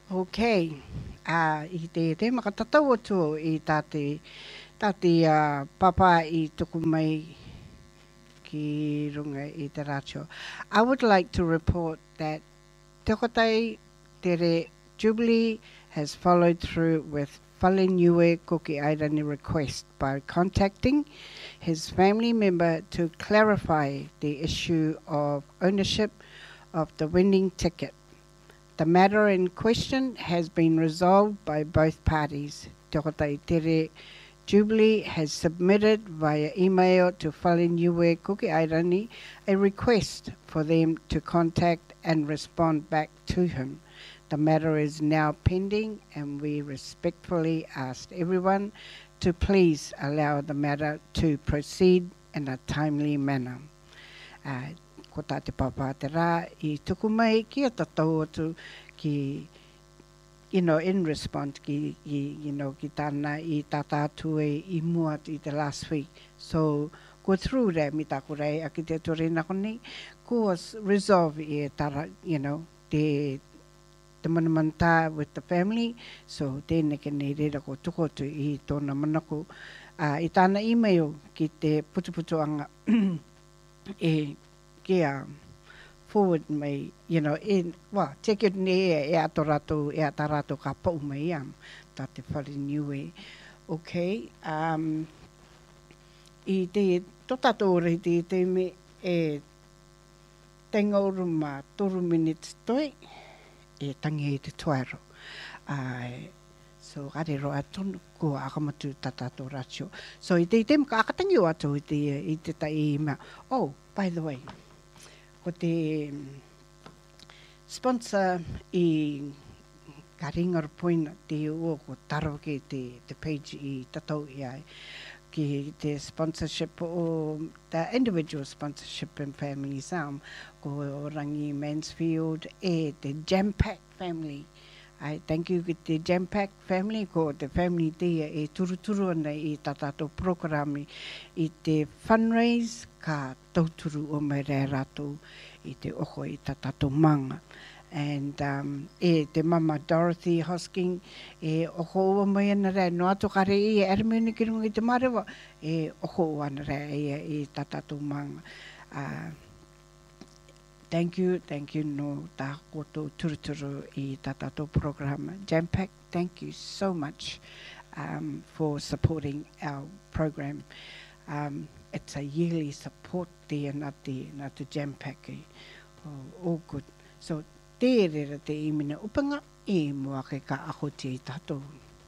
Okay. I te makatatau atu I tati papa I tuku mai ki runga I te rātio. I would like to report that Te Kotai Tere Jubilee has followed through with Whalenue Kuki Airani request by contacting his family member to clarify the issue of ownership of the winning ticket. The matter in question has been resolved by both parties. Te Kotai Tere Jubilee has submitted via email to Whalenue Kuki Airani a request for them to contact and respond back to him. The matter is now pending and we respectfully ask everyone to please allow the matter to proceed in a timely manner. Ko tā te papa te rā I tuku mai ki a tatau atu ki in response ki ki tāna I tātā atu I mua I the last week. So, go through that mi tāku rei a ki te torina koni, ko resolve I tara, te manamanta with the family. So, tēnei ke nei reira ko tuko atu I tōna manaku. I tāna email ki te putuputuanga kia forward mai, take it ne ato rato, ata rato ka pau mai am, tā te Whalenue. Okay, I te totato rei te me tenga uru ma 3 minutes toi, tangi te tuaro. So, gare roa tonu ko akamatu tatato ratio. So, I te ka akatangi o atu I te tai email. Oh, by the way, ko te sponsor I ka ringa poina te o ko taro ke te page I tatau I ai. Ki te sponsorship o the individual sponsorship and families ko Rangi Mansfield te Jam Pack family. I thank you ki te Jam Pack family ko te family te turuturu ana I tatato programi I te fundraise ka tauturu o mai rea rato I te oko I tatato manga. And te mama Dorothy Hosking oko ua mai ana rea no ato kare aramuni ki runga I te marewa oko ua ana rea I tatato manga. Thank you no tā koto turuturu I tatato program. Jam Pack, thank you so much for supporting our program. It's a yearly support there na te Jam Pack. All good. So, te rera te imina upanga mua ke ka ako te tatou.